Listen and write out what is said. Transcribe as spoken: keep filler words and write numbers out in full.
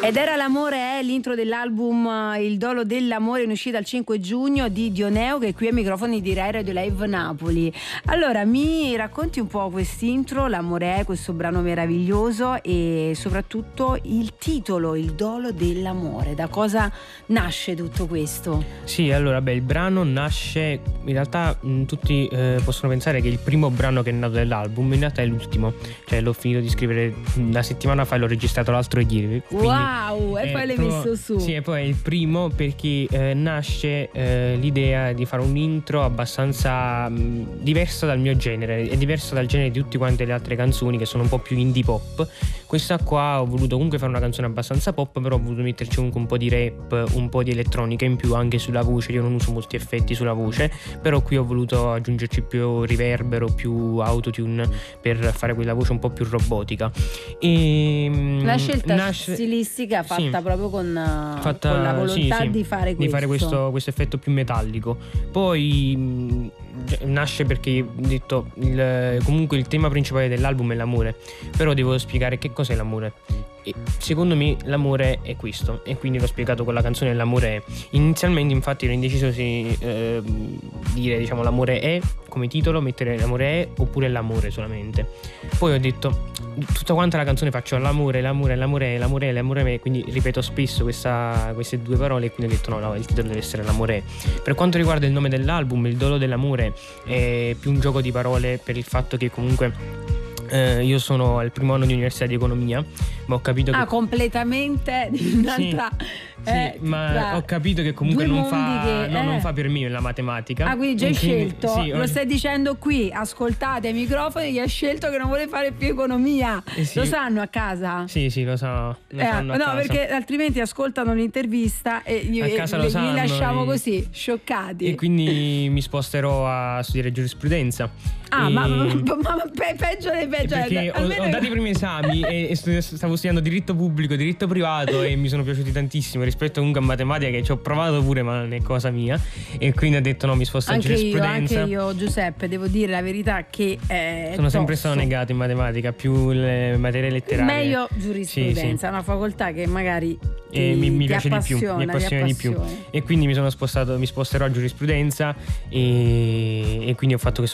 Ed era L'amore è l'intro dell'album Il dolo dell'amore, in uscita il cinque giugno, di Dioneo, che è qui ai microfoni di Rai Radio Live Napoli. Allora, mi racconti un po' quest'intro, L'amore è, questo brano meraviglioso, e soprattutto il titolo, Il dolo dell'amore. Da cosa nasce tutto questo? Sì, allora, beh, il brano nasce, in realtà mh, tutti eh, possono pensare che il primo brano che è nato dell'album in realtà è l'ultimo, cioè l'ho finito di scrivere una settimana fa e l'ho registrato l'altro ieri. Quindi, wow, e poi l'hai proprio, messo su. Sì, e poi è il primo perché eh, nasce eh, l'idea di fare un intro abbastanza mh, diverso dal mio genere, è diverso dal genere di tutte quante le altre canzoni che sono un po' più indie pop. Questa qua ho voluto comunque fare una canzone abbastanza pop, però ho voluto metterci comunque un po' di rap, un po' di elettronica in più anche sulla voce. Io non uso molti effetti sulla voce, però qui ho voluto aggiungerci più riverbero, più autotune per fare quella voce un po' più robotica. E la scelta nasce... stilistica fatta sì, proprio con, fatta, con la volontà sì, sì, di fare questo. di fare questo, questo effetto più metallico. Poi mh, nasce perché ho detto il, comunque il tema principale dell'album è l'amore, però devo spiegare che cos'è l'amore. E secondo me l'amore è questo, e quindi l'ho spiegato con la canzone L'amore è. Inizialmente infatti ero indeciso se eh, dire diciamo l'amore è come titolo, mettere l'amore è oppure l'amore solamente. Poi ho detto tutta quanta la canzone faccio l'amore, l'amore, l'amore è, l'amore è, l'amore è, quindi ripeto spesso questa, queste due parole, e quindi ho detto no, no, il titolo deve essere l'amore è. Per quanto riguarda il nome dell'album, Il dolo dell'amore, è più un gioco di parole per il fatto che comunque Eh, io sono al primo anno di università di economia, ma ho capito che ah completamente di un'altra sì, eh, sì, ma ho capito che comunque non fa, che, no, eh. non fa per me la matematica. Ah, quindi già hai scelto, sì, lo stai dicendo qui, ascoltate ai microfoni, che ha scelto che non vuole fare più economia. Eh sì. Lo sanno a casa? Sì, sì, lo, so, lo eh, sanno a no, casa. perché altrimenti ascoltano l'intervista e gli, a casa e, lo gli sanno, lasciamo e... così, scioccati. E quindi mi sposterò a studiare giurisprudenza. Ah, e... ma, ma, ma pe, peggio dei peggio. Perché ho, ho dato i primi esami e, e stavo studiando diritto pubblico, diritto privato, e mi sono piaciuti tantissimo rispetto comunque a matematica, che ci ho provato pure ma non è cosa mia, e quindi ho detto no, mi sposto a giurisprudenza. Io, anche io, Giuseppe, devo dire la verità che è sono tosto. sempre stato negato in matematica, più le materie letterarie. Meglio giurisprudenza, sì, sì. Una facoltà che magari ti, e mi, mi ti piace di più, mi appassiona di più, e quindi mi sono spostato, mi sposterò a giurisprudenza, e, e quindi ho fatto questo